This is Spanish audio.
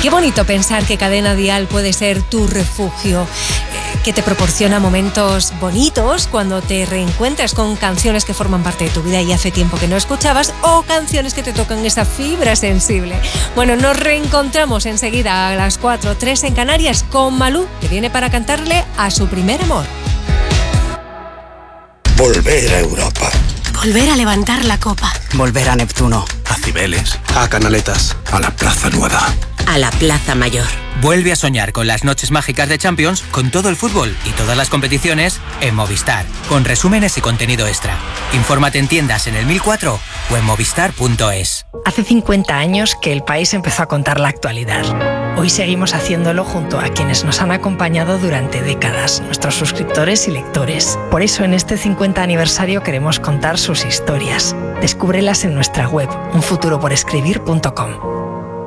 Qué bonito pensar que Cadena Dial puede ser tu refugio, que te proporciona momentos bonitos cuando te reencuentras con canciones que forman parte de tu vida y hace tiempo que no escuchabas, o canciones que te tocan esa fibra sensible. Bueno, nos reencontramos enseguida a las 4:03 en Canarias con Malú, que viene para cantarle a su primer amor. Volver a Europa. Volver a levantar la copa. Volver a Neptuno. A Cibeles. A Canaletas. A la Plaza Nueva. A la Plaza Mayor. Vuelve a soñar con las noches mágicas de Champions, con todo el fútbol y todas las competiciones en Movistar, con resúmenes y contenido extra. Infórmate en tiendas en el 1004 o en movistar.es. Hace 50 años que el país empezó a contar la actualidad. Hoy seguimos haciéndolo junto a quienes nos han acompañado durante décadas, nuestros suscriptores y lectores. Por eso en este 50 aniversario queremos contar sus historias. Descúbrelas en nuestra web, unfuturoporescribir.com.